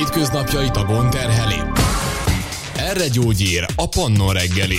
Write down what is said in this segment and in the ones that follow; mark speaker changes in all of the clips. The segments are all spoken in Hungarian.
Speaker 1: Hétköznapjait a gond terheli. Erre gyógyír a Pannon reggeli.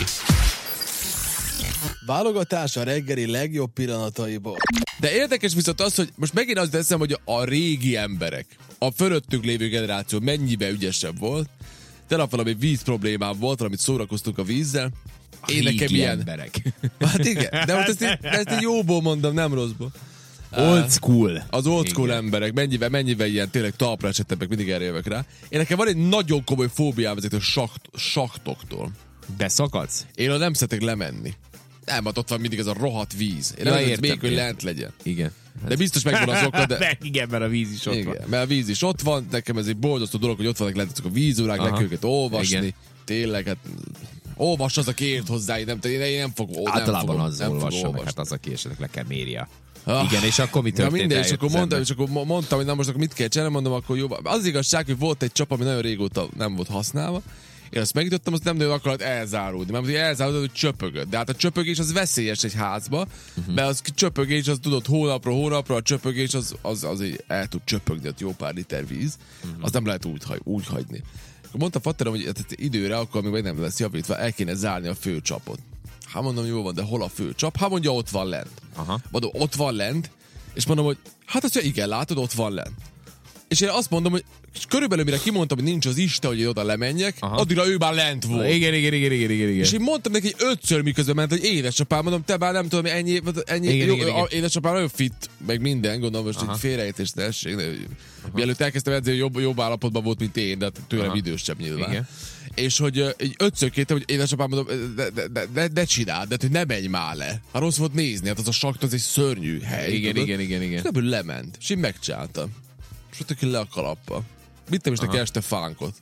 Speaker 2: Válogatás a reggeli legjobb pillanataiból. De érdekes viszont az, hogy most megint azt teszem, hogy a régi emberek, a fölöttük lévő generáció mennyivel ügyesebb volt. Tegnap valami víz problémám volt, valamit szórakoztunk a vízzel.
Speaker 3: Én nekem ilyen emberek.
Speaker 2: Hát igen, de most ezt így jóból mondom, nem rosszból.
Speaker 3: Old school.
Speaker 2: Az old school igen. Emberek, mennyivel ilyen tényleg talpra esettek, mindig erre jövök rá. Én nekem van egy nagyon komoly fóbiám ezektől saktoktól.
Speaker 3: De szakadsz?
Speaker 2: Én nem szeretek lemenni. Nem, ott van mindig ez a rohadt víz. Én nem még, hogy lent legyen.
Speaker 3: Igen.
Speaker 2: De biztos megvan az oka, de...
Speaker 3: Igen, mert a víz is ott
Speaker 2: igen,
Speaker 3: van.
Speaker 2: mert a víz is ott van, nekem ez egy boldoztó dolog, hogy ott vannak lent a vízórák, le kell őket olvasni. Igen. Tényleg, hát... Olvass az, aki ért hozzá, én nem fogom.
Speaker 3: Általában az olvassa, meg hát az, aki esetleg le kell mérje. Igen, és akkor mi történt?
Speaker 2: Minden, és akkor mondtam, hogy na most akkor mit kell csinálni, mondom, akkor jó. Az igazság, hogy volt egy csap, ami nagyon régóta nem volt használva. Én azt megnyitottam, azt nem nagyon akart elzárulni, mert elzárulni, hogy csöpögött. De hát a csöpögés az veszélyes egy házba, mert az csöpögés, az tudod hónapra a csöpögés, az így el tud csöpögni, ott jó pár liter víz. Az nem lehet úgy hagyni. Akkor mondta Fatterem, hogy időre, akkor még nem lesz javítva, el kéne zárni a főcsapot. Hát mondom, jó van, de hol a főcsap? Hát mondja, ott van lent. Mondom, ott van lent, és mondom, hogy hát azt mondja, igen, látod, ott van lent. És én azt mondom, hogy körülbelül mire kimondtam, hogy nincs az Isten, hogy én oda lemenjek, addigra ő már lent volt.
Speaker 3: Igen.
Speaker 2: És én mondtam neki 5-ször, miközben ment, hogy édesapám, mondom, te már nem tudom, ennyi
Speaker 3: igen.
Speaker 2: Édesapám nagyon fit, meg minden, gondolom, most egy félreértést tessék. Mielőtt elkezdtem edzeni, jobb állapotban volt, mint én, de tőlem idősebb nyilván. Igen. És hogy így 5-ször kértem, hogy édesapám, mondom, de csináld, de hogy ne menj már le. Hát rossz volt nézni, hát az a sakt, az egy szörnyű hely.
Speaker 3: Igen. És
Speaker 2: ebből lement, és én megcsináltam. És ott le a kalappal. Vittem is neki este fánkot.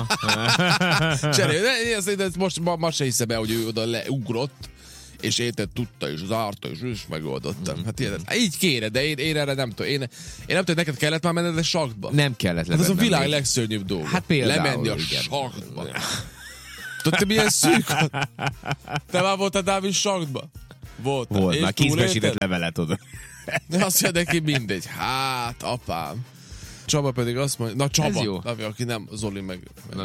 Speaker 2: Cserél, de most se hiszem el, hogy ő oda leugrott, és érted, tudta, és zárta, és ő is megoldottam. Hát így kéne, de én erre nem tudom. Én nem tudom, neked kellett már menned a saktba?
Speaker 3: Nem kellett
Speaker 2: lemennem. Hát ez a világ legszörnyűbb dolga.
Speaker 3: Hát például.
Speaker 2: Lemenni a saktba. Tudod, te milyen szűk? Te már voltál Dávid saktba?
Speaker 3: Volt, már kézbesített levelet oda.
Speaker 2: De azt mondja neki mindegy. Hát, apám. Csaba pedig azt mondja, na Csaba, aki nem Zoli meg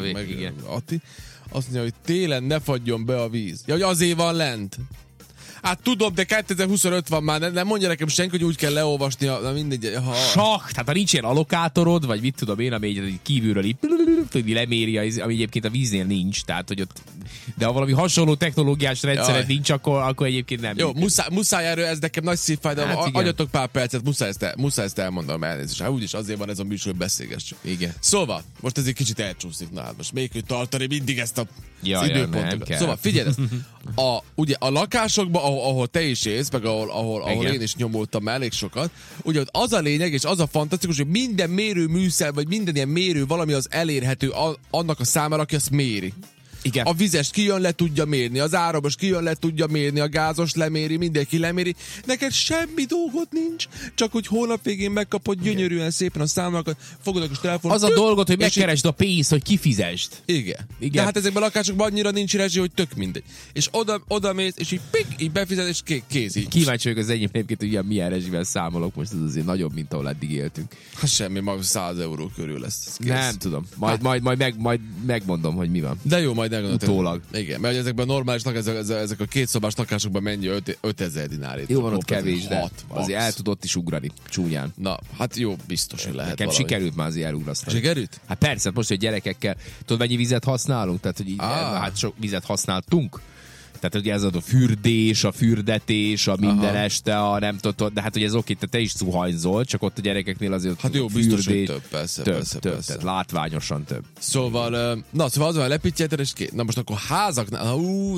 Speaker 2: Atti, azt mondja, hogy télen ne fagyjon be a víz. Ja, hogy azért van lent. Hát tudom, de 2025 van már, nem mondja nekem senki, hogy úgy kell leolvasni, mindegy.
Speaker 3: Tehát ha nincs ilyen allokátorod, vagy mit tudom én, ami így kívülről így leméri, ami egyébként a víznél nincs, tehát hogy ott, de ha valami hasonló technológiás rendszered nincs, akkor egyébként nem.
Speaker 2: Jó, muszáj erről, ez nekem nagy szívfájdalom, hát adjatok pár percet, muszáj ezt elmondanom, elnézést. Hát úgyis azért van ez a műsor, hogy beszélgessük.
Speaker 3: Igen.
Speaker 2: Szóval, most ez egy kicsit elcsúszik, most még hogy tartani mindig ezt az időpontokat. Szóval figyelj ezt, ugye a lakásokban, ahol te is élsz, meg ahol én is nyomultam elég sokat, ugye ott az a lényeg, és az a fantasztikus, hogy minden mérőműszer, vagy minden ilyen mérő valami az elérhető annak a számára, aki azt méri.
Speaker 3: Igen.
Speaker 2: A vizes kijön, le tudja mérni, az áramos kijön, le tudja mérni, a gázos leméri, mindenki leméri. Neked semmi dolgot nincs, csak hogy hónap végén megkapod gyönyörűen szépen a számlákat, fogod a kis telefonot.
Speaker 3: Az a dolgot, hogy megkeresd a pénzt, hogy kifizesd.
Speaker 2: Igen. De hát ezekben a lakásokban annyira nincs rezsi, hogy tök mindegy. És oda mész, és így befizet, és kész így.
Speaker 3: Kíváncsi vagyok az enyém egyébként, hogy milyen rezsivel számolok, most ez azért nagyobb, mint ahol eddig éltünk.
Speaker 2: Hát semmi, maga 100 euró körül lesz.
Speaker 3: Nem tudom. Majd megmondom, hogy mi van.
Speaker 2: De jó, majd
Speaker 3: utólag.
Speaker 2: Igen, mert ezekben a normális ezek a kétszobás lakásokban mennyi 5000 dinárét.
Speaker 3: Jó van, ott kevés, de azért el tudott is ugrani csúnyán.
Speaker 2: Na, hát jó, biztos, hogy lehet.
Speaker 3: Nekem
Speaker 2: valahogy.
Speaker 3: Sikerült már azért elugrasztani.
Speaker 2: Sikerült?
Speaker 3: Hát persze, most, hogy gyerekekkel, tudod, mennyi vizet használunk? Tehát, hogy hát sok vizet használtunk. Tehát ugye ez a fürdés, a fürdetés, a minden este, a nem tudod, de hát ugye ez oké, te is zuhanyzol, csak ott a gyerekeknél azért
Speaker 2: hát jó,
Speaker 3: fürdés,
Speaker 2: biztos, hogy több, persze.
Speaker 3: Tehát látványosan több.
Speaker 2: Szóval az van, lepítjétek, és na most akkor házaknál,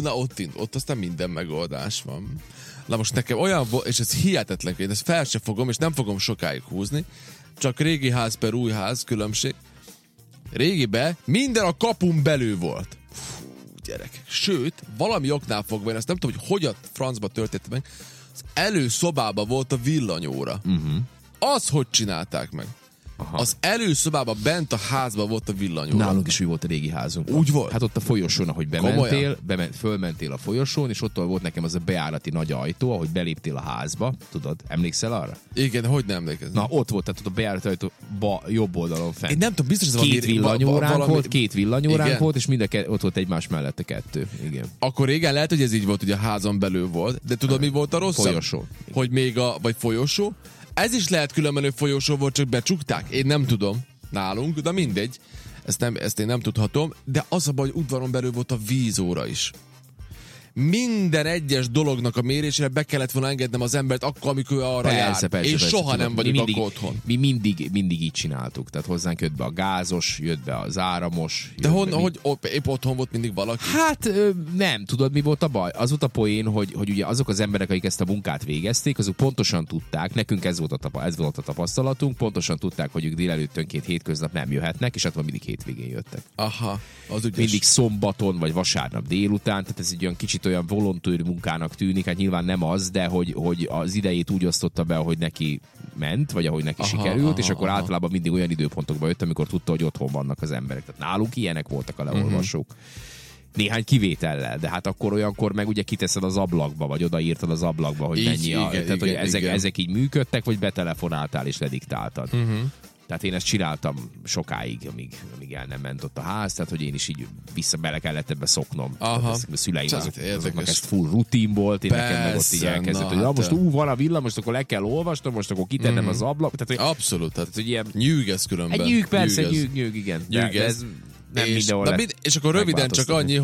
Speaker 2: ott aztán minden megoldás van. Na most nekem olyan volt, és ez hihetetlen, én ezt fel se fogom, és nem fogom sokáig húzni, csak régi ház per új ház különbség. Régibe minden a kapun belül volt. Gyerekek. Sőt, valami oknál fogva, én azt nem tudom, hogy a francba történt meg, az előszobában volt a villanyóra. Az hogy csinálták meg? Az előszobában bent a házban volt a villanyóra.
Speaker 3: Nálunk is úgy volt a régi házunk.
Speaker 2: Úgy volt?
Speaker 3: Hát ott a folyosón, ahogy fölmentél a folyosón, és ott volt nekem az a bejárati nagy ajtó, ahogy beléptél a házba. Tudod, emlékszel arra?
Speaker 2: Igen, hogy nem emlékezem.
Speaker 3: Na, ott volt, tehát ott a bejárati ajtó jobb oldalon fent.
Speaker 2: Én nem tudom, biztos, ez
Speaker 3: két villanyóránk
Speaker 2: Igen.
Speaker 3: volt, és ott volt egymás mellett a kettő. Igen.
Speaker 2: Akkor régen lehet, hogy ez így volt, hogy a házon belül volt, de tudod, mi volt a rosszabb?
Speaker 3: Folyosó.
Speaker 2: Hogy még vagy folyosó. Ez is lehet különbenő folyosó volt, csak becsukták. Én nem tudom nálunk, de mindegy. Ezt én nem tudhatom. De az a baj, hogy udvaron belül volt a vízóra is. Minden egyes dolognak a mérésére be kellett volna engednem az embert akkor, amikor arra jár. És soha nem vagyok akkor otthon.
Speaker 3: Mi mindig így csináltuk. Tehát hozzánk jött be a gázos, jött be az áramos.
Speaker 2: De hogy épp otthon volt mindig valaki?
Speaker 3: Hát nem, tudod mi volt a baj? Az volt a poén, hogy ugye azok az emberek, akik ezt a munkát végezték, azok pontosan tudták, nekünk ez volt a tapasztalatunk, pontosan tudták, hogy ők délelőttönként hétköznap nem jöhetnek, és hát mindig hétvégén jöttek.
Speaker 2: Aha, az ügyes.
Speaker 3: Mindig szombaton vagy vasárnap délután, tehát ez egy olyan kicsit olyan volontőr munkának tűnik, hát nyilván nem az, de hogy az idejét úgy osztotta be, ahogy neki ment, vagy ahogy neki sikerült, és akkor általában mindig olyan időpontokba jött, amikor tudta, hogy otthon vannak az emberek. Tehát nálunk ilyenek voltak a leolvasók. Néhány kivétellel, de hát akkor olyankor meg ugye kiteszed az ablakba, vagy odaírtad az ablakba, hogy mennyi tehát, hogy ezek így működtek, vagy betelefonáltál és lediktáltad. Tehát én ezt csináltam sokáig, amíg el nem ment ott a ház, tehát hogy én is így bele kellett ebbe szoknom. A szüleim azoknak ez full rutin volt, én nekem meg ott így elkezdett, hogy most van a villám, most akkor le kell olvasnom, most akkor kitennem az ablak. Tehát, hogy,
Speaker 2: abszolút, tehát
Speaker 3: hogy ilyen,
Speaker 2: nyűg ez különben.
Speaker 3: Egy nyűg, persze, nyűg, igen.
Speaker 2: Nyűg
Speaker 3: de ez nem mindenhol
Speaker 2: és akkor röviden csak annyi,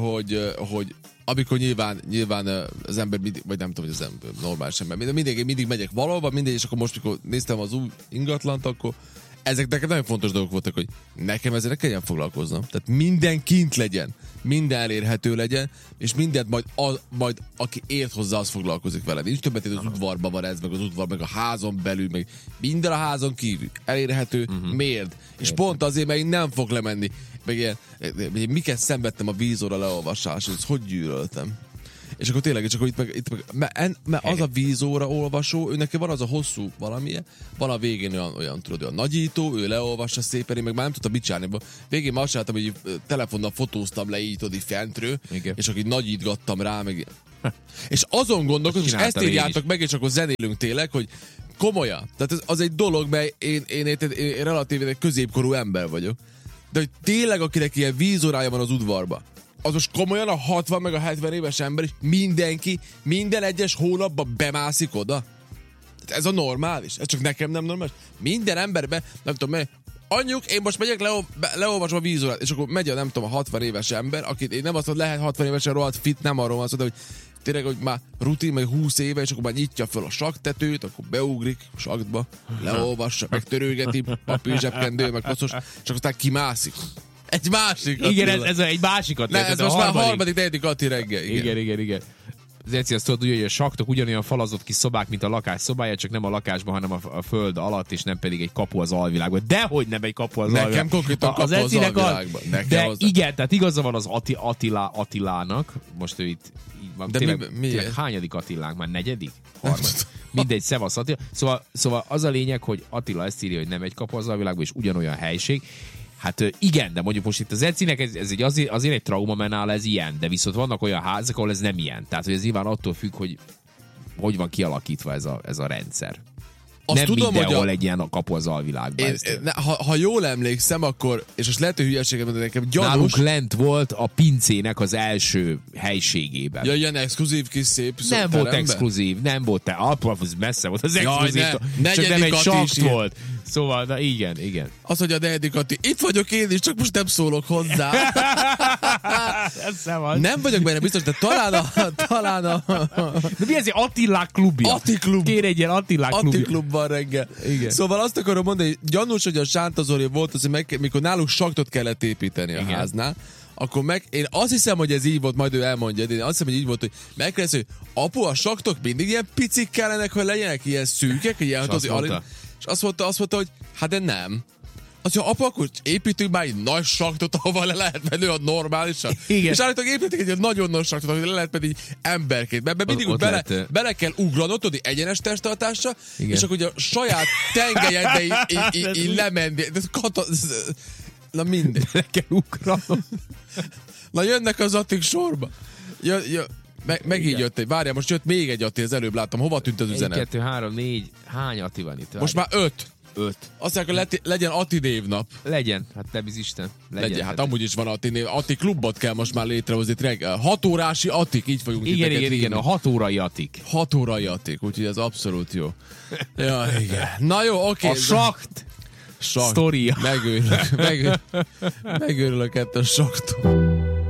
Speaker 2: hogy amikor nyilván az ember mindig, vagy nem tudom, hogy az ember normális ember, mindig megyek valahova, és akkor most, mikor néztem az új ingatlant, akkor ezek nekem nagyon fontos dolgok voltak, hogy nekem ezzel ne kelljen foglalkoznom. Tehát minden kint legyen, minden elérhető legyen, és mindent majd aki ért hozzá, az foglalkozik vele. Nincs többet, hogy az udvarban van ez, meg az udvar, meg a házon belül, meg minden a házon kívül. Elérhető, mérd. És pont azért, mert én nem fog lemenni. Meg ilyen, miket szenvedtem a vízóra leolvasás, ez hogy gyűlöltem. És akkor tényleg, csak itt meg az a vízóra olvasó, ő neki van az a hosszú valamilyen, van a végén olyan tudod, olyan nagyító, ő leolvassa szépen, én meg már nem tudtam mit csinálni. Végén már azt csináltam, hogy telefonnal fotóztam le így fentről, és akkor így nagyítgattam rá, meg és azon gondolkodom, és ezt írjátok meg, és akkor zenélünk tényleg, hogy komolyan. Tehát az egy dolog, mert én relatíve egy középkorú ember vagyok. De hogy tényleg, akinek ilyen vízórája van az udvarba, az most komolyan a 60 meg a 70 éves ember is mindenki minden egyes hónapban bemászik oda? Tehát ez a normális? Ez csak nekem nem normális? Minden emberben, nem tudom, mert anyjuk, én most megyek, leolvasom a vízórát, és akkor megy a nem tudom, a 60 éves ember, akit én nem azt mondom, lehet 60 évesen rohadt fit, nem arról van szó, de hogy tényleg, hogy már rutin, meg 20 éve, és akkor már nyitja föl a sakktetőt, akkor beugrik a sakkba, leolvassa, meg törőgeti, papírzsebkendő, meg koszos, és aztán kimászik. Egy másik Attila.
Speaker 3: Igen, ez egy másik Attila.
Speaker 2: Ez most már harmadik, negyedik Atti reggel.
Speaker 3: Igen. Az Eci azt tudod, hogy a saktok ugyanolyan falazott kis szobák, mint a lakás szobája, csak nem a lakásban, hanem a föld alatt, és nem pedig egy kapu az alvilágban. Dehogy nem egy kapu az alvilágban.
Speaker 2: Nekem konkrétan kapu az alvilágban.
Speaker 3: De igen, tehát igaza van az Attilának. Most ő itt van.
Speaker 2: De
Speaker 3: tényleg hányadik Attilánk? Már negyedik? Harmadik? Mindegy, szevasz Attila. Szóval az a lényeg, hogy Attila ezt írja, hogy nem egy kapu az alvilágban, és ugyanolyan helység. Hát igen, de mondjuk most itt az Ecinek ez azért egy trauma, mert nála ez ilyen, de viszont vannak olyan házak, ahol ez nem ilyen. Tehát, hogy ez nyilván attól függ, hogy van kialakítva ez a rendszer.
Speaker 2: Azt
Speaker 3: nem
Speaker 2: tudom,
Speaker 3: mindenhol
Speaker 2: hogy
Speaker 3: egy ilyen a kapu az alvilágban.
Speaker 2: Ha jól emlékszem, akkor, és most lehet, hogy hülyeséget mondani nekem, gyanús...
Speaker 3: Nálunk lent volt a pincének az első helységében.
Speaker 2: Ja, ilyen exkluzív kis szép
Speaker 3: nem volt exkluzív, nem volt az messze volt az exkluzív. Csak nem egy sakt volt. Szóval, de igen.
Speaker 2: Az, hogy a negyedik Atti, itt vagyok én is, csak most nem szólok hozzá. Nem vagyok benne biztos, de talán a...
Speaker 3: De mi ez egy Attilák klubja?
Speaker 2: Attiklub.
Speaker 3: Kérj egy Attilák klubja.
Speaker 2: Attiklub van reggel. Igen. Szóval azt akarom mondani, hogy gyanús, hogy a Sánta Zoli volt az, hogy mikor náluk saktot kellett építeni a háznál, akkor én azt hiszem, hogy ez így volt, majd ő elmondja, de én azt hiszem, hogy így volt, hogy megkérdezi, hogy apu, a saktok mindig ilyen picik kellenek, hogy legyenek ilyen szűkek, ilyen
Speaker 3: és azt mondta,
Speaker 2: hogy hát de nem. Azt mondja, apa, akkor építünk már egy nagy saktot, ahova le lehet menni a normálisan.
Speaker 3: Igen.
Speaker 2: És állítólag építik egy nagy nagy saktot, ahol le lehet menni így emberként. Mert mindig úgy bele kell ugranod, tudod, egyenes testtartásra, és akkor ugye a saját tengelyeddel így lemenni. Na mindegy.
Speaker 3: Le kell ugranom.
Speaker 2: Na jönnek az Attik sorba. Megint jött egy. Várjál, most jött még egy Atti, az előbb láttam. Hova tűnt az
Speaker 3: 1,
Speaker 2: üzenet?
Speaker 3: 2, 3, 4. Hány Atti van itt?
Speaker 2: Most már 5.
Speaker 3: 5.
Speaker 2: Azt mondják, hogy legyen Atti névnap.
Speaker 3: Legyen. Hát te bizisten.
Speaker 2: Legyen. Hát amúgy is van Atti név. Atti klubot kell most már létrehozni. 6 órási Attik, így fogunk
Speaker 3: Igen, a 6 órai Attik.
Speaker 2: 6 órai Attik, úgyhogy ez abszolút jó. Ja, igen. Na jó, oké.
Speaker 3: A sakt. Sztoria.
Speaker 2: Megőrülök ettől a saktól.